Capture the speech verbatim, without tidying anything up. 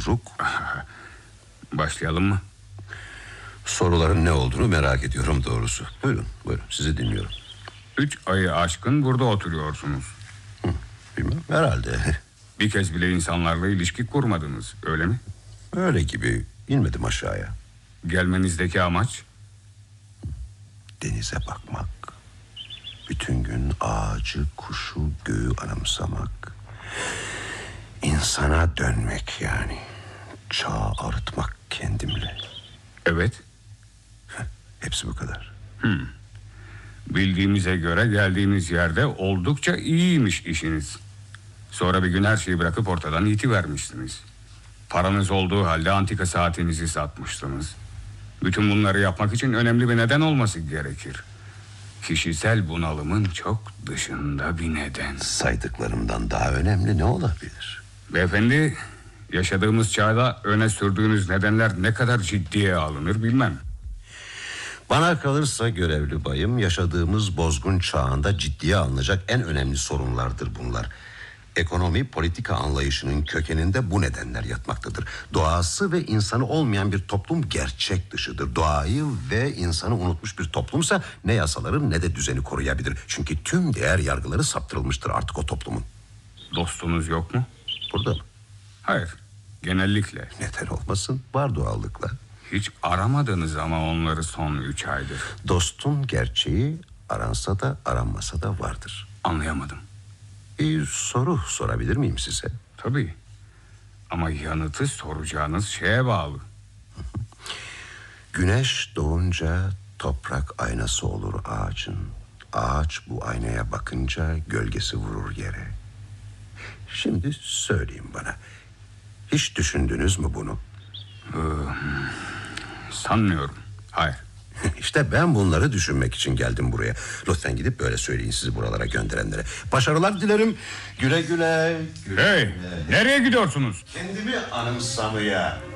buyruk. Başlayalım mı? Soruların ne olduğunu merak ediyorum doğrusu. Buyurun, buyurun, sizi dinliyorum. Üç ayı aşkın burada oturuyorsunuz. Hı, bilmem, herhalde. Bir kez bile insanlarla ilişki kurmadınız, öyle mi? Öyle gibi, inmedim aşağıya. Gelmenizdeki amaç? Denize bakmak. Bütün gün ağacı, kuşu, göğü anımsamak. İnsana dönmek yani. Çağı arıtmak kendimle. Evet. Hepsi bu kadar. Hmm. Bildiğimize göre geldiğiniz yerde oldukça iyiymiş işiniz. Sonra bir gün her şeyi bırakıp ortadan itivermişsiniz. Paranız olduğu halde antika saatinizi satmıştınız. Bütün bunları yapmak için önemli bir neden olması gerekir. Kişisel bunalımın çok dışında bir neden. Saydıklarımdan daha önemli ne olabilir? Beyefendi, yaşadığımız çağda öne sürdüğünüz nedenler ne kadar ciddiye alınır bilmem. Bana kalırsa görevli bayım, yaşadığımız bozgun çağında ciddiye alınacak en önemli sorunlardır bunlar. Ekonomi, politika anlayışının kökeninde bu nedenler yatmaktadır. Doğası ve insanı olmayan bir toplum gerçek dışıdır. Doğayı ve insanı unutmuş bir toplumsa ne yasaları ne de düzeni koruyabilir. Çünkü tüm değer yargıları saptırılmıştır artık o toplumun. Dostunuz yok mu? Burada mı? Hayır, genellikle. Neden olmasın? Var doğallıkla. Hiç aramadınız ama onları son üç aydır. Dostun gerçeği aransa da aranmasa da vardır. Anlayamadım. Bir soru sorabilir miyim size? Tabii. Ama yanıtı soracağınız şeye bağlı. Güneş doğunca toprak aynası olur ağacın. Ağaç bu aynaya bakınca gölgesi vurur yere. Şimdi söyleyin bana. Hiç düşündünüz mü bunu? Ee, sanmıyorum. Hayır. İşte ben bunları düşünmek için geldim buraya. Lütfen gidip böyle söyleyin sizi buralara gönderenlere. Başarılar dilerim. Güle güle. güle Hey, güle. nereye gidiyorsunuz? Kendimi anımsamaya.